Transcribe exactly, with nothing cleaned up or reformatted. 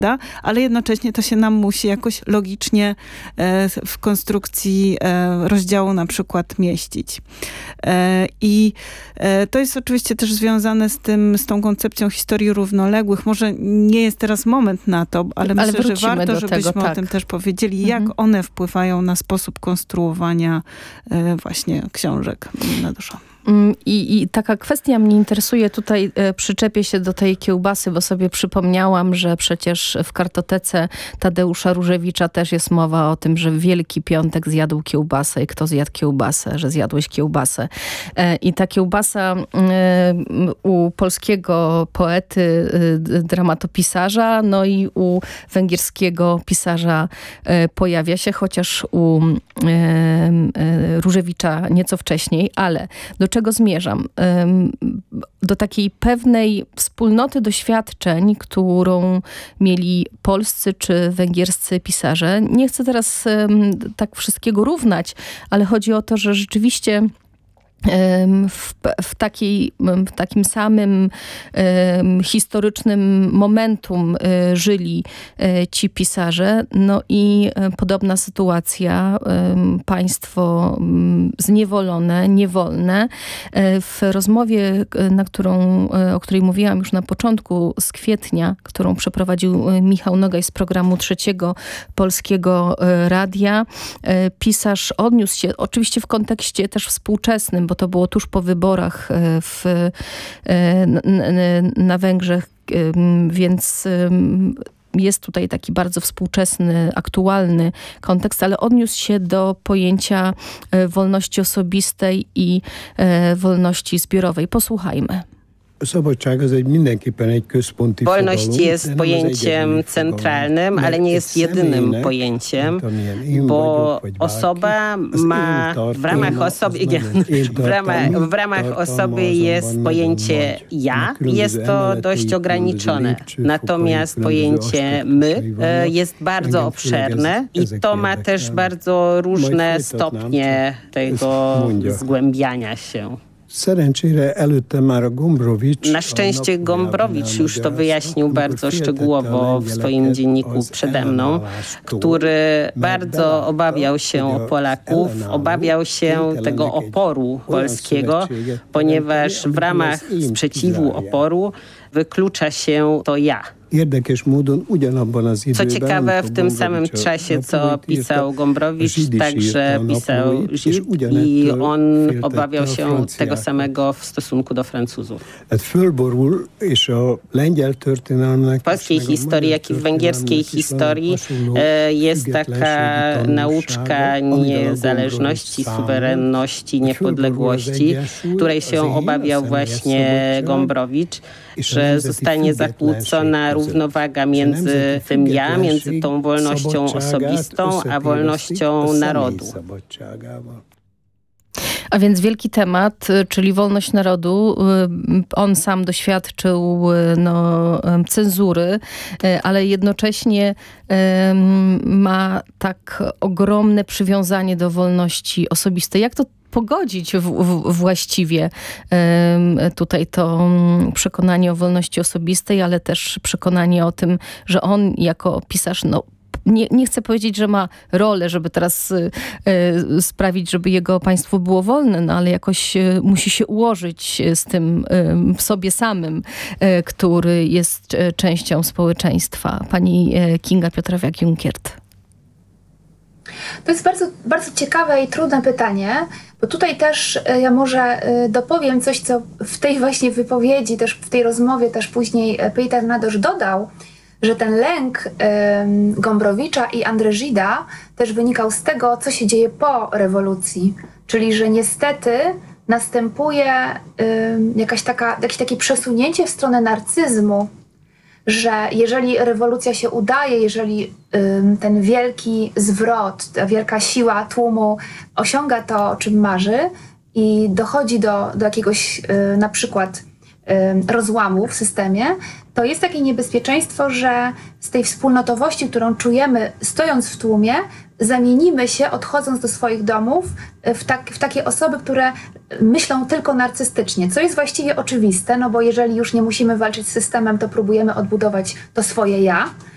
Da? Ale jednocześnie to się nam musi jakoś logicznie e, w konstrukcji e, rozdziału na przykład mieścić. E, I e, to jest oczywiście też związane z tym, z tą koncepcją historii równoległych. Może nie jest teraz moment na to, ale, ale myślę, że warto, żebyśmy tego, tak. o tym też powiedzieli, mhm. jak one wpływają na sposób konstruowania e, właśnie książek na duszą. I, I taka kwestia mnie interesuje, tutaj e, przyczepię się do tej kiełbasy, bo sobie przypomniałam, że przecież w kartotece Tadeusza Różewicza też jest mowa o tym, że w Wielki Piątek zjadł kiełbasę i kto zjadł kiełbasę, że zjadłeś kiełbasę. E, I ta kiełbasa e, u polskiego poety, e, dramatopisarza, no i u węgierskiego pisarza e, pojawia się, chociaż u e, e, Różewicza nieco wcześniej, ale do czego zmierzam? Do takiej pewnej wspólnoty doświadczeń, którą mieli polscy czy węgierscy pisarze. Nie chcę teraz tak wszystkiego równać, ale chodzi o to, że rzeczywiście W, w, takiej, w takim samym um, historycznym momentum um, żyli um, ci pisarze. No i um, podobna sytuacja, um, państwo um, zniewolone, niewolne. Um, w rozmowie, na którą, um, o której mówiłam już na początku, z kwietnia, którą przeprowadził um, Michał Nogaj z programu Trzeciego Polskiego um, Radia, um, pisarz odniósł się, oczywiście w kontekście też współczesnym, bo to było tuż po wyborach w, na Węgrzech, więc jest tutaj taki bardzo współczesny, aktualny kontekst, ale odniósł się do pojęcia wolności osobistej i wolności zbiorowej. Posłuchajmy. Wolność jest pojęciem centralnym, ale nie jest jedynym pojęciem, bo osoba ma w ramach osoby, w ramach, w ramach osoby jest pojęcie ja, jest to dość ograniczone. Natomiast pojęcie my jest bardzo obszerne i to ma też bardzo różne stopnie tego zgłębiania się. Na szczęście Gombrowicz już to wyjaśnił bardzo szczegółowo w swoim dzienniku przede mną, który bardzo obawiał się o Polaków, obawiał się tego oporu polskiego, ponieważ w ramach sprzeciwu oporu wyklucza się to ja. Co ciekawe, w tym samym czasie, co pisał Gombrowicz, także pisał Żyd i on obawiał się tego samego w stosunku do Francuzów. W polskiej historii, jak i w węgierskiej historii jest taka nauczka niezależności, suwerenności, niepodległości, której się obawiał właśnie Gombrowicz, że zostanie zakłócona równowaga między tym ja, między tą wolnością osobistą, a wolnością narodu. A więc wielki temat, czyli wolność narodu. On sam doświadczył no, cenzury, ale jednocześnie ma tak ogromne przywiązanie do wolności osobistej. Jak to pogodzić w, w, właściwie um, tutaj to przekonanie o wolności osobistej, ale też przekonanie o tym, że on jako pisarz, no nie, nie chcę powiedzieć, że ma rolę, żeby teraz y, y, sprawić, żeby jego państwo było wolne, no ale jakoś y, musi się ułożyć z tym y, w sobie samym, y, który jest y, częścią społeczeństwa. Pani y, Kinga Piotrawiak-Junkiert. To jest bardzo, bardzo ciekawe i trudne pytanie, bo tutaj też ja może dopowiem coś, co w tej właśnie wypowiedzi, też w tej rozmowie też później Peter Nadosz dodał, że ten lęk Gombrowicza i André Gida też wynikał z tego, co się dzieje po rewolucji, czyli że niestety następuje jakaś taka, jakieś takie przesunięcie w stronę narcyzmu, że jeżeli rewolucja się udaje, jeżeli ym, ten wielki zwrot, ta wielka siła tłumu osiąga to, o czym marzy i dochodzi do, do jakiegoś y, na przykład y, rozłamu w systemie, to jest takie niebezpieczeństwo, że z tej wspólnotowości, którą czujemy stojąc w tłumie, zamienimy się, odchodząc do swoich domów, w, tak, w takie osoby, które myślą tylko narcystycznie, co jest właściwie oczywiste, no bo jeżeli już nie musimy walczyć z systemem, to próbujemy odbudować to swoje ja.